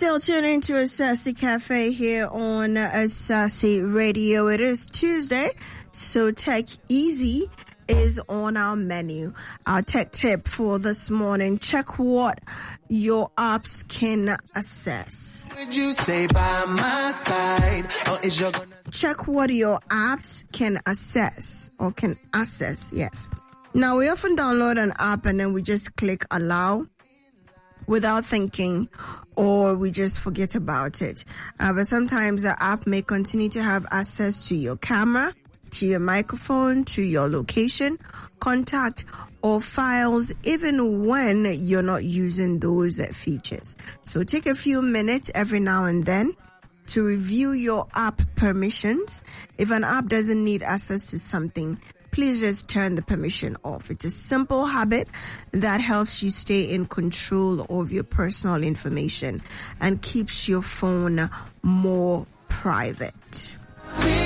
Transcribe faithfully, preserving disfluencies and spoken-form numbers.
Still tuning to a Sassy Cafe here on a Sassy Radio. It is Tuesday, so Tech Easy is on our menu. Our tech tip for this morning: check what your apps can assess. Would you say by my side? Or is your... Check what your apps can assess or can access. Yes. Now, we often download an app and then we just click allow without thinking, or we just forget about it. Uh, but sometimes the app may continue to have access to your camera, to your microphone, to your location, contact, or files, even when you're not using those features. So take a few minutes every now and then to review your app permissions. If an app doesn't need access to something, please just turn the permission off. It's a simple habit that helps you stay in control of your personal information and keeps your phone more private.